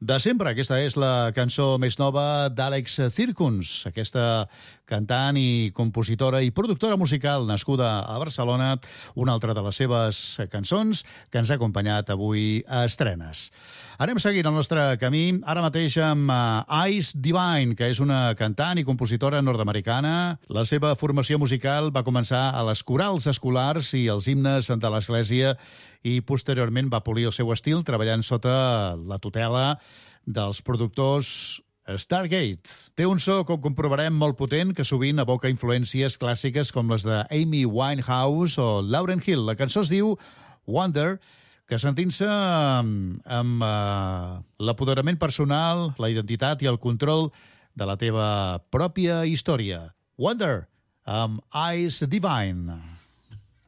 de sempre. Aquesta és la cançó més nova d'Àlex Zirkons, aquesta cantant i compositora i productora musical nascuda a Barcelona, una altra de les seves cançons que ens ha acompanyat avui a estrenes. Anem seguint el nostre camí, ara mateix amb Ice Divine, que és una cantant i compositora nord-americana. La seva formació musical va començar a les corals escolars i els himnes de l'església i posteriorment va polir el seu estil treballant sota la tutela dels productors Stargate. Té un so, com comprovarem, molt potent, que sovint evoca influències clàssiques com les de Amy Winehouse o Lauryn Hill. La cançó es diu Wonder, que sentint-se amb l'apoderament personal, la identitat i el control de la teva pròpia història. Wonder, amb Ice Divine.